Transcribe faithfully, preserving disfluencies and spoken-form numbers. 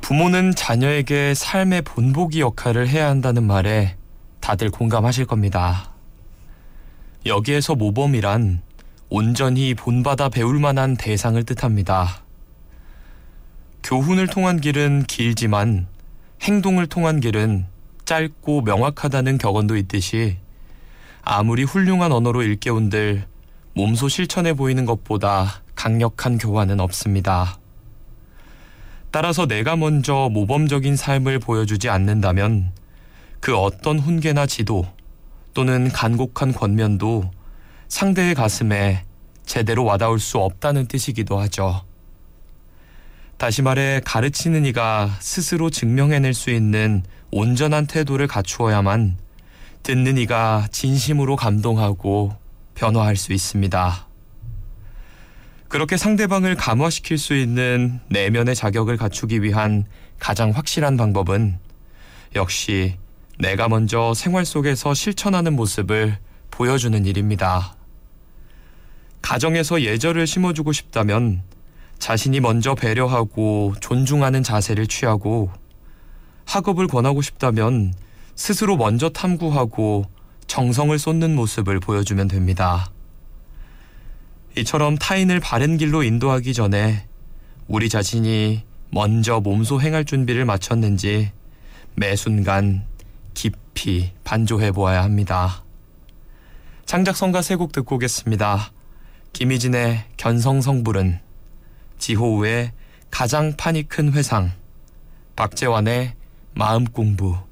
부모는 자녀에게 삶의 본보기 역할을 해야 한다는 말에 다들 공감하실 겁니다. 여기에서 모범이란 온전히 본받아 배울 만한 대상을 뜻합니다. 교훈을 통한 길은 길지만 행동을 통한 길은 짧고 명확하다는 격언도 있듯이 아무리 훌륭한 언어로 일깨운들 몸소 실천해 보이는 것보다 강력한 교환은 없습니다. 따라서 내가 먼저 모범적인 삶을 보여주지 않는다면 그 어떤 훈계나 지도 또는 간곡한 권면도 상대의 가슴에 제대로 와닿을 수 없다는 뜻이기도 하죠. 다시 말해 가르치는 이가 스스로 증명해낼 수 있는 온전한 태도를 갖추어야만 듣는 이가 진심으로 감동하고 변화할 수 있습니다. 그렇게 상대방을 감화시킬 수 있는 내면의 자격을 갖추기 위한 가장 확실한 방법은 역시 내가 먼저 생활 속에서 실천하는 모습을 보여주는 일입니다. 가정에서 예절을 심어주고 싶다면 자신이 먼저 배려하고 존중하는 자세를 취하고, 학업을 권하고 싶다면 스스로 먼저 탐구하고 정성을 쏟는 모습을 보여주면 됩니다. 이처럼 타인을 바른 길로 인도하기 전에 우리 자신이 먼저 몸소 행할 준비를 마쳤는지 매 순간 깊이 반조해 보아야 합니다. 창작성가 세 곡 듣고 오겠습니다. 김희진의 견성성불은, 지호우의 가장 판이 큰 회상, 박재환의 마음공부.